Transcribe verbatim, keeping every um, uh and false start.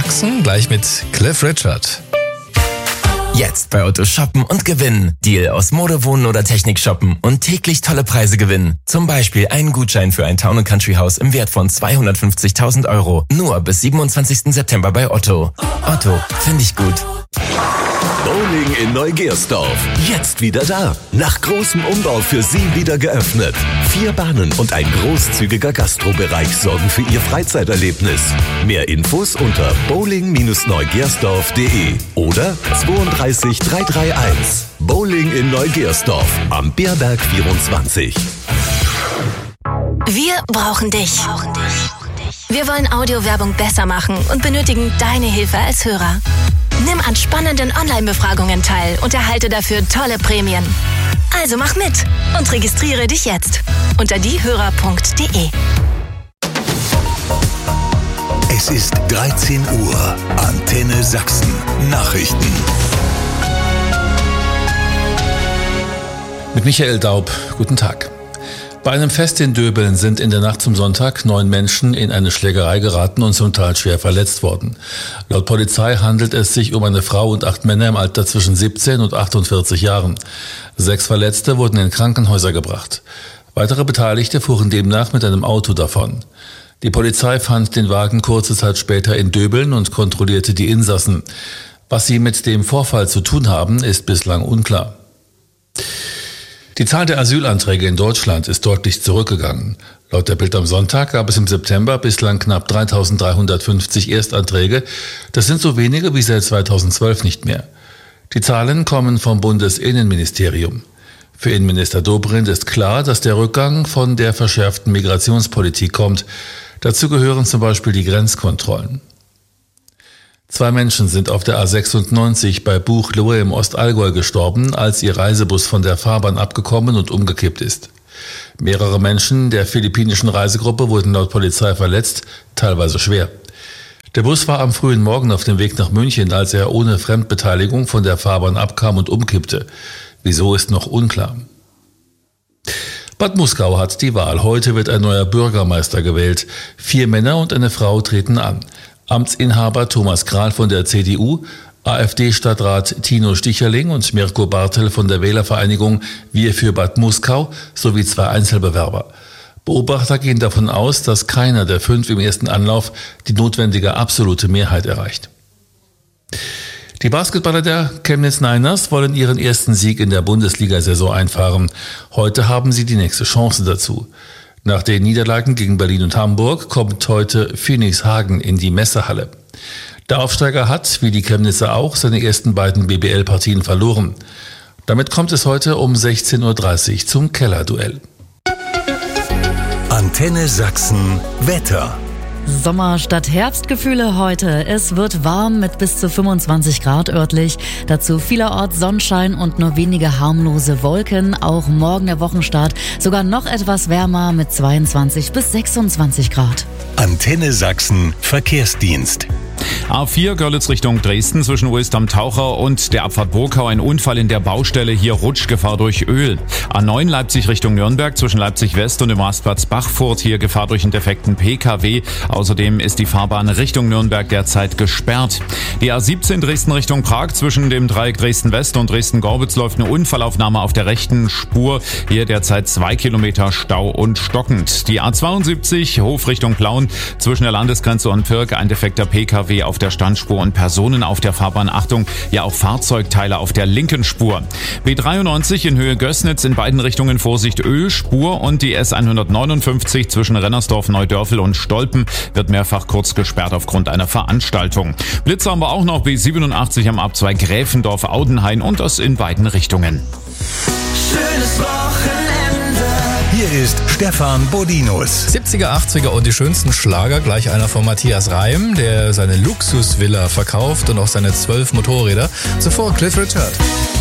Sachsen, gleich mit Cliff Richard. Jetzt bei Otto shoppen und gewinnen. Deal aus Mode, Wohnen oder Technik shoppen und täglich tolle Preise gewinnen. Zum Beispiel einen Gutschein für ein Town- und Country-Haus im Wert von zweihundertfünfzigtausend Euro. Nur bis siebenundzwanzigsten September bei Otto. Otto, finde ich gut. Bowling in Neugersdorf. Jetzt wieder da. Nach großem Umbau für Sie wieder geöffnet. Vier Bahnen und ein großzügiger Gastrobereich sorgen für Ihr Freizeiterlebnis. Mehr Infos unter bowling Neugersdorf punkt de oder zweiunddreißig dreihunderteinunddreißig. Bowling in Neugersdorf am Bärberg vierundzwanzig. Wir brauchen dich. Wir wollen Audiowerbung besser machen und benötigen deine Hilfe als Hörer. Nimm an spannenden Online-Befragungen teil und erhalte dafür tolle Prämien. Also mach mit und registriere dich jetzt unter diehörer punkt de. Es ist dreizehn Uhr. Antenne Sachsen. Nachrichten. Mit Michael Daub. Guten Tag. Bei einem Fest in Döbeln sind in der Nacht zum Sonntag neun Menschen in eine Schlägerei geraten und zum Teil schwer verletzt worden. Laut Polizei handelt es sich um eine Frau und acht Männer im Alter zwischen siebzehn und achtundvierzig Jahren. Sechs Verletzte wurden in Krankenhäuser gebracht. Weitere Beteiligte fuhren demnach mit einem Auto davon. Die Polizei fand den Wagen kurze Zeit später in Döbeln und kontrollierte die Insassen. Was sie mit dem Vorfall zu tun haben, ist bislang unklar. Die Zahl der Asylanträge in Deutschland ist deutlich zurückgegangen. Laut der Bild am Sonntag gab es im September bislang knapp dreitausenddreihundertfünfzig Erstanträge. Das sind so wenige wie seit zweitausendzwölf nicht mehr. Die Zahlen kommen vom Bundesinnenministerium. Für Innenminister Dobrindt ist klar, dass der Rückgang von der verschärften Migrationspolitik kommt. Dazu gehören zum Beispiel die Grenzkontrollen. Zwei Menschen sind auf der A sechsundneunzig bei Buchloe im Ostallgäu gestorben, als ihr Reisebus von der Fahrbahn abgekommen und umgekippt ist. Mehrere Menschen der philippinischen Reisegruppe wurden laut Polizei verletzt, teilweise schwer. Der Bus war am frühen Morgen auf dem Weg nach München, als er ohne Fremdbeteiligung von der Fahrbahn abkam und umkippte. Wieso ist noch unklar. Bad Muskau hat die Wahl. Heute wird ein neuer Bürgermeister gewählt. Vier Männer und eine Frau treten an. Amtsinhaber Thomas Kral von der C D U, AfD-Stadtrat Tino Sticherling und Mirko Bartel von der Wählervereinigung Wir für Bad Muskau sowie zwei Einzelbewerber. Beobachter gehen davon aus, dass keiner der fünf im ersten Anlauf die notwendige absolute Mehrheit erreicht. Die Basketballer der Chemnitz Niners wollen ihren ersten Sieg in der Bundesliga-Saison einfahren. Heute haben sie die nächste Chance dazu. Nach den Niederlagen gegen Berlin und Hamburg kommt heute Phoenix Hagen in die Messehalle. Der Aufsteiger hat, wie die Chemnitzer auch, seine ersten beiden B B L-Partien verloren. Damit kommt es heute um sechzehn Uhr dreißig zum Kellerduell. Antenne Sachsen Wetter. Sommer statt Herbstgefühle heute. Es wird warm mit bis zu fünfundzwanzig Grad örtlich. Dazu vielerorts Sonnenschein und nur wenige harmlose Wolken. Auch morgen der Wochenstart sogar noch etwas wärmer mit zweiundzwanzig bis sechsundzwanzig Grad. Antenne Sachsen Verkehrsdienst. A vier Görlitz Richtung Dresden zwischen Uelst am Taucher und der Abfahrt Burkau ein Unfall in der Baustelle, hier Rutschgefahr durch Öl. A neun Leipzig Richtung Nürnberg zwischen Leipzig West und dem Rastplatz Bachfurt, hier Gefahr durch einen defekten P K W. Außerdem ist die Fahrbahn Richtung Nürnberg derzeit gesperrt. Die A siebzehn Dresden Richtung Prag zwischen dem Dreieck Dresden West und Dresden-Gorbitz läuft eine Unfallaufnahme auf der rechten Spur, hier derzeit zwei Kilometer Stau und stockend. Die A zweiundsiebzig Hof Richtung Plauen zwischen der Landesgrenze und Pirk ein defekter P K W auf der Standspur und Personen auf der Fahrbahn. Achtung, ja auch Fahrzeugteile auf der linken Spur. B dreiundneunzig in Höhe Gößnitz in beiden Richtungen Vorsicht Ölspur und die S hundertneunundfünfzig zwischen Rennersdorf, Neudörfel und Stolpen wird mehrfach kurz gesperrt aufgrund einer Veranstaltung. Blitzer haben wir auch noch B siebenundachtzig am Abzweig Gräfendorf-Audenhain und das in beiden Richtungen. Schönes Wochenende. Hier ist Stefan Bodinus. siebziger, achtziger und die schönsten Schlager, gleich einer von Matthias Reim, der seine Luxusvilla verkauft und auch seine zwölf Motorräder. Zuvor Cliff Richard.